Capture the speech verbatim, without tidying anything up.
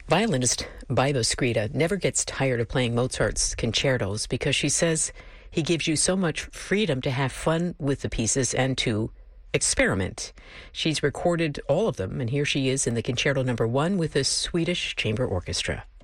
Violinist Baiba Skrida never gets tired of playing Mozart's concertos because she says he gives you so much freedom to have fun with the pieces and to experiment. She's recorded all of them, and here she is in the Concerto Number One with the Swedish Chamber Orchestra.